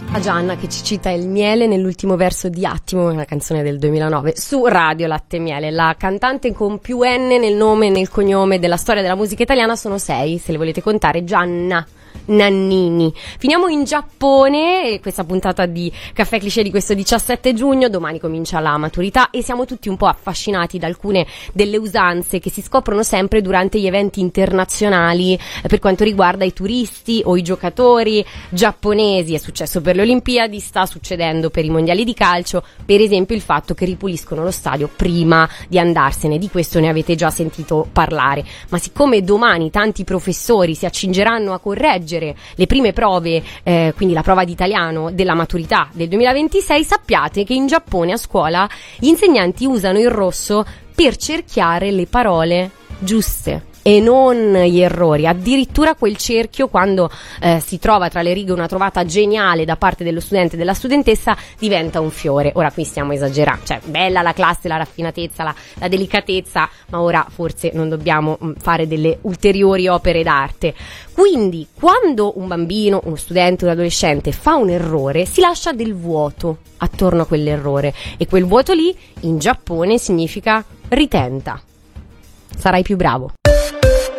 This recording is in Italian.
A Gianna che ci cita il miele nell'ultimo verso di Attimo, una canzone del 2009 su Radio Latte e Miele. La cantante con più N nel nome e nel cognome della storia della musica italiana sono 6, se le volete contare. Gianna Nannini. Finiamo in Giappone, questa puntata di Caffè Cliché di questo 17 giugno, domani comincia la maturità e siamo tutti un po' affascinati da alcune delle usanze che si scoprono sempre durante gli eventi internazionali per quanto riguarda i turisti o i giocatori giapponesi. È successo per le Olimpiadi, sta succedendo per i mondiali di calcio, per esempio il fatto che ripuliscono lo stadio prima di andarsene. Di questo ne avete già sentito parlare, ma siccome domani tanti professori si accingeranno a correggere le prime prove, quindi la prova di italiano della maturità del 2026, sappiate che in Giappone a scuola gli insegnanti usano il rosso per cerchiare le parole giuste e non gli errori. Addirittura quel cerchio, quando si trova tra le righe una trovata geniale da parte dello studente e della studentessa, diventa un fiore. Ora qui stiamo esagerando, cioè bella la classe, la raffinatezza, la delicatezza, ma ora forse non dobbiamo fare delle ulteriori opere d'arte. Quindi quando un bambino, uno studente, un adolescente fa un errore, si lascia del vuoto attorno a quell'errore, e quel vuoto lì in Giappone significa ritenta, sarai più bravo.